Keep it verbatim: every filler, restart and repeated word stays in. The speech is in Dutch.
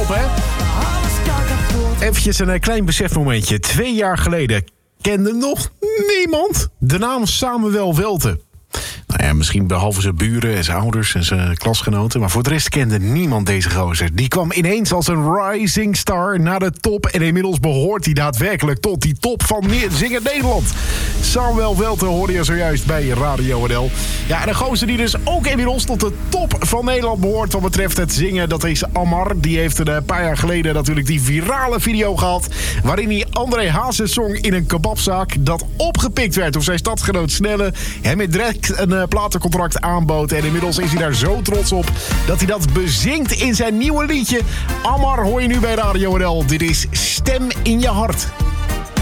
top, hè? Eventjes een klein besefmomentje. Twee jaar geleden kende nog niemand de naam Samuel Welte. Nou ja, misschien behalve zijn buren en zijn ouders en zijn klasgenoten. Maar voor de rest kende niemand deze gozer. Die kwam ineens als een rising star naar de top. En inmiddels behoort hij daadwerkelijk tot die top van Zingend Nederland. Samuel Welte hoorde je zojuist bij Radio N L. Ja, en een gozer die dus ook inmiddels tot de top van Nederland behoort wat betreft het zingen. Dat is Ammar. Die heeft een paar jaar geleden natuurlijk die virale video gehad. Waarin hij André Hazes zong in een kebabzaak. Dat opgepikt werd door zijn stadsgenoot Snelle. Hem in direct een uh, platencontract aanbood. En inmiddels is hij daar zo trots op dat hij dat bezingt in zijn nieuwe liedje. Ammar hoor je nu bij Radio N L. Dit is Stem in je hart.